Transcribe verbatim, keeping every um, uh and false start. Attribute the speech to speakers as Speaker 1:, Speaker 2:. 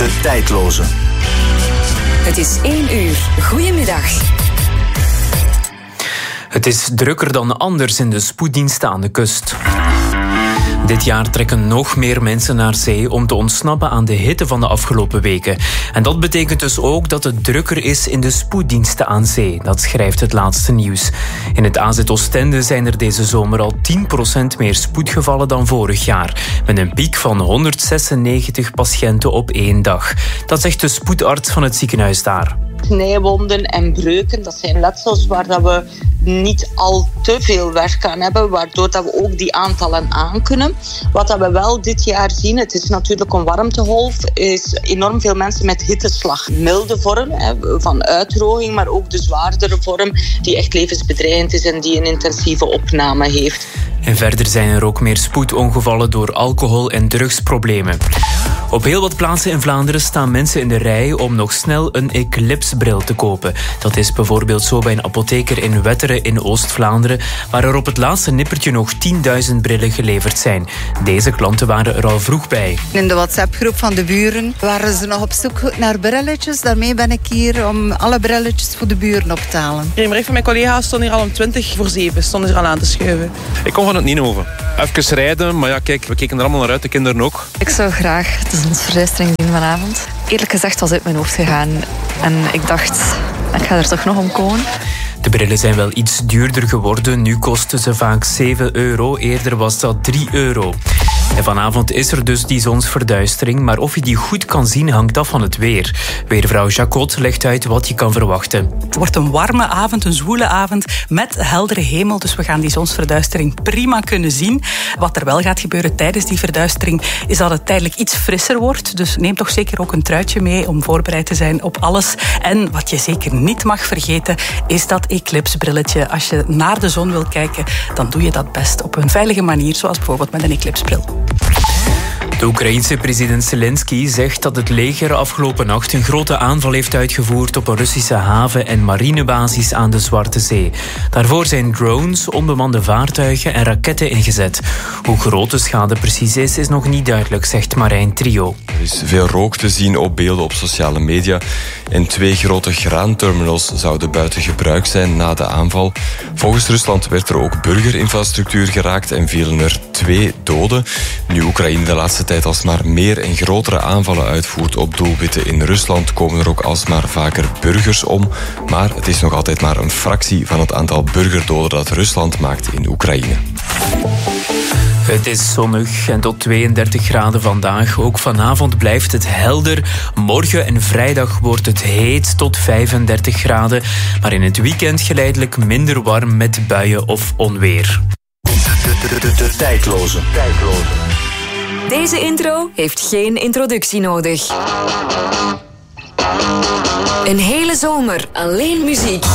Speaker 1: De tijdloze.
Speaker 2: Het is één uur. Goedemiddag.
Speaker 3: Het is drukker dan anders in de spoeddiensten aan de kust. Dit jaar trekken nog meer mensen naar zee om te ontsnappen aan de hitte van de afgelopen weken. En dat betekent dus ook dat het drukker is in de spoeddiensten aan zee. Dat schrijft het laatste nieuws. In het A Z Oostende zijn er deze zomer al tien procent meer spoedgevallen dan vorig jaar. Met een piek van honderdzesennegentig patiënten op één dag. Dat zegt de spoedarts van het ziekenhuis daar.
Speaker 4: Snijwonden en breuken, dat zijn letsels waar dat we niet al te veel werk aan hebben, waardoor dat we ook die aantallen aankunnen. Wat dat we wel dit jaar zien, het is natuurlijk een warmtegolf, is enorm veel mensen met hitteslag. Milde vorm hè, van uitdroging, maar ook de zwaardere vorm die echt levensbedreigend is en die een intensieve opname heeft.
Speaker 3: En verder zijn er ook meer spoedongevallen door alcohol- en drugsproblemen. Op heel wat plaatsen in Vlaanderen staan mensen in de rij om nog snel een Eclipse-bril te kopen. Dat is bijvoorbeeld zo bij een apotheker in Wetteren in Oost-Vlaanderen, waar er op het laatste nippertje nog tienduizend brillen geleverd zijn. Deze klanten waren er al vroeg bij.
Speaker 5: In de WhatsApp-groep van de buren waren ze nog op zoek naar brilletjes. Daarmee ben ik hier om alle brilletjes voor de buren op te halen.
Speaker 6: Een bericht van mijn collega's stond hier al om twintig voor zeven, stonden ze er al aan te schuiven.
Speaker 7: Ik kom van het Nienhoven. Even rijden, maar ja, kijk, we keken er allemaal naar uit, de kinderen ook.
Speaker 8: Ik zou graag de zonsverduistering doen vanavond. Eerlijk gezegd was het uit mijn hoofd gegaan. En ik dacht, ik ga er toch nog om komen.
Speaker 3: De brillen zijn wel iets duurder geworden. Nu kosten ze vaak zeven euro. Eerder was dat drie euro. En vanavond is er dus die zonsverduistering. Maar of je die goed kan zien, hangt af van het weer. Weervrouw Jacot legt uit wat je kan verwachten.
Speaker 9: Het wordt een warme avond, een zwoele avond met heldere hemel. Dus we gaan die zonsverduistering prima kunnen zien. Wat er wel gaat gebeuren tijdens die verduistering is dat het tijdelijk iets frisser wordt. Dus neem toch zeker ook een truitje mee om voorbereid te zijn op alles. En wat je zeker niet mag vergeten is dat eclipsebrilletje. Als je naar de zon wil kijken, dan doe je dat best op een veilige manier, zoals bijvoorbeeld met een eclipsebril.
Speaker 3: De Oekraïense president Zelensky zegt dat het leger afgelopen nacht een grote aanval heeft uitgevoerd op een Russische haven- en marinebasis aan de Zwarte Zee. Daarvoor zijn drones, onbemande vaartuigen en raketten ingezet. Hoe groot de schade precies is, is nog niet duidelijk, zegt Marijn Trio.
Speaker 10: Er is veel rook te zien op beelden op sociale media. En twee grote graanterminals zouden buiten gebruik zijn na de aanval. Volgens Rusland werd er ook burgerinfrastructuur geraakt en vielen er twee doden. Nu Oekraïne de laatste tijd alsmaar meer en grotere aanvallen uitvoert op doelwitten in Rusland, komen er ook alsmaar vaker burgers om. Maar het is nog altijd maar een fractie van het aantal burgerdoden dat Rusland maakt in Oekraïne.
Speaker 3: Het is zonnig en tot tweeëndertig graden vandaag. Ook vanavond blijft het helder. Morgen en vrijdag wordt het heet tot vijfendertig graden. Maar in het weekend geleidelijk minder warm met buien of onweer.
Speaker 1: De, de, de, de, de tijdloze. tijdloze.
Speaker 2: Deze intro heeft geen introductie nodig. Een hele zomer alleen muziek.